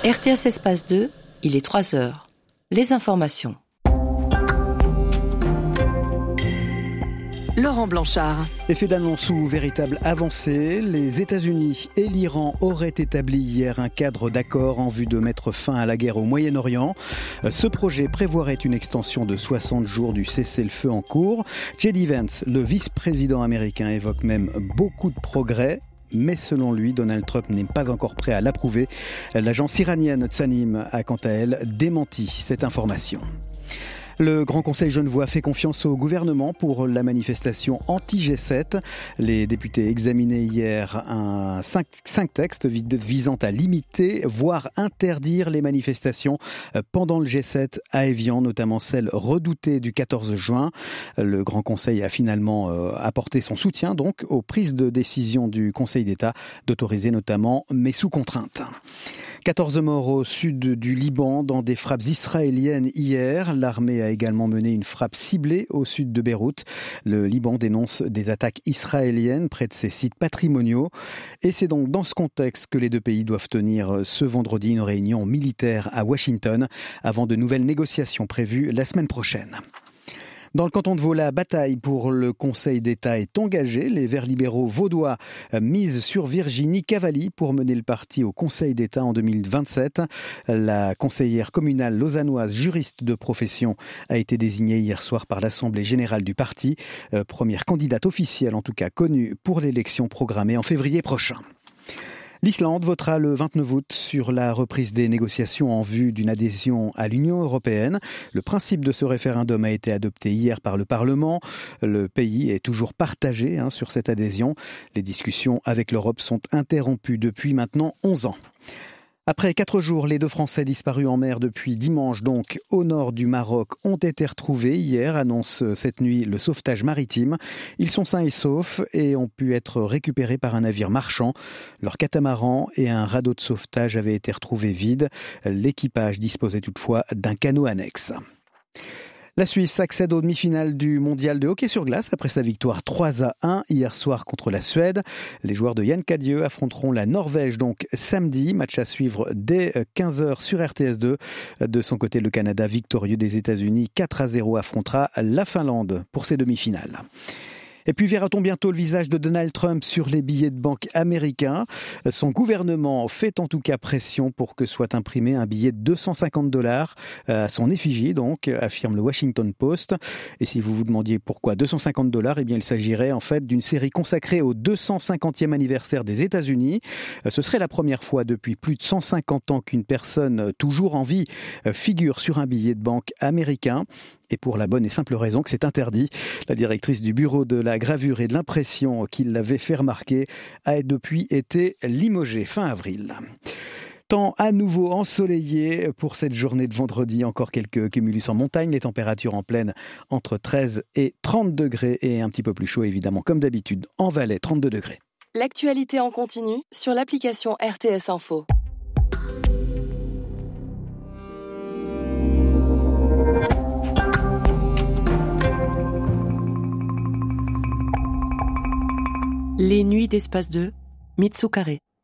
RTS Espace 2, il est 3h. Les informations. Laurent Blanchard. Effet d'annonce ou véritable avancée, les États-Unis et l'Iran auraient établi hier un cadre d'accord en vue de mettre fin à la guerre au Moyen-Orient. Ce projet prévoirait une extension de 60 jours du cessez-le-feu en cours. J.D. Vance, le vice-président américain, évoque même beaucoup de progrès. Mais selon lui, Donald Trump n'est pas encore prêt à l'approuver. L'agence iranienne Tsanim a quant à elle démenti cette information. Le Grand Conseil genevois fait confiance au gouvernement pour la manifestation anti-G7. Les députés examinaient hier cinq textes visant à limiter, voire interdire les manifestations pendant le G7 à Évian, notamment celle redoutée du 14 juin. Le Grand Conseil a finalement apporté son soutien donc aux prises de décision du Conseil d'État d'autoriser notamment, mais sous contrainte. 14 morts au sud du Liban dans des frappes israéliennes hier. L'armée a également mené une frappe ciblée au sud de Beyrouth. Le Liban dénonce des attaques israéliennes près de ses sites patrimoniaux. Et c'est donc dans ce contexte que les deux pays doivent tenir ce vendredi une réunion militaire à Washington avant de nouvelles négociations prévues la semaine prochaine. Dans le canton de Vaud, la bataille pour le Conseil d'État est engagée. Les Verts libéraux vaudois misent sur Virginie Cavalli pour mener le parti au Conseil d'État en 2027. La conseillère communale lausannoise, juriste de profession, a été désignée hier soir par l'Assemblée générale du parti. Première candidate officielle, en tout cas connue, pour l'élection programmée en février prochain. L'Islande votera le 29 août sur la reprise des négociations en vue d'une adhésion à l'Union européenne. Le principe de ce référendum a été adopté hier par le Parlement. Le pays est toujours partagé sur cette adhésion. Les discussions avec l'Europe sont interrompues depuis maintenant 11 ans. Après 4 jours, les 2 Français disparus en mer depuis dimanche, donc au nord du Maroc, ont été retrouvés hier, annonce cette nuit le sauvetage maritime. Ils sont sains et saufs et ont pu être récupérés par un navire marchand. Leur catamaran et un radeau de sauvetage avaient été retrouvés vides. L'équipage disposait toutefois d'un canot annexe. La Suisse accède aux demi-finales du mondial de hockey sur glace après sa victoire 3-1 hier soir contre la Suède. Les joueurs de Yann Cadieux affronteront la Norvège donc samedi. Match à suivre dès 15h sur RTS2. De son côté, le Canada victorieux des États-Unis 4-0 affrontera la Finlande pour ses demi-finales. Et puis verra-t-on bientôt le visage de Donald Trump sur les billets de banque américains ? Son gouvernement fait en tout cas pression pour que soit imprimé un billet de $250 à son effigie, donc, affirme le Washington Post. Et si vous vous demandiez pourquoi $250, eh bien il s'agirait en fait d'une série consacrée au 250e anniversaire des États-Unis. Ce serait la première fois depuis plus de 150 ans qu'une personne toujours en vie figure sur un billet de banque américain. Et pour la bonne et simple raison que c'est interdit. La directrice du bureau de la gravure et de l'impression qui l'avait fait remarquer a depuis été limogée fin avril. Temps à nouveau ensoleillé pour cette journée de vendredi. Encore quelques cumulus en montagne. Les températures en plaine entre 13 et 30 degrés et un petit peu plus chaud évidemment comme d'habitude en Valais, 32 degrés. L'actualité en continu sur l'application RTS Info. Les nuits d'Espace 2, Mitsu Carré.